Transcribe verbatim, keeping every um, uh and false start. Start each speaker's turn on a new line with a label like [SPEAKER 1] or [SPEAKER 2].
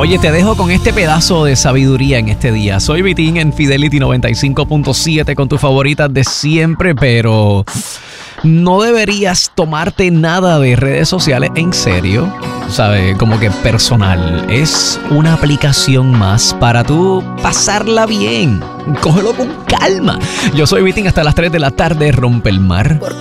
[SPEAKER 1] Oye, te dejo con este pedazo de sabiduría en este día. Soy Vitín en Fidelity noventa y cinco punto siete con tus favoritas de siempre, pero no deberías tomarte nada de redes sociales en serio, ¿sabes? Como que personal. Es una aplicación más para tú pasarla bien. Cógelo con calma. Yo soy Vitín hasta las tres de la tarde, rompe el mar.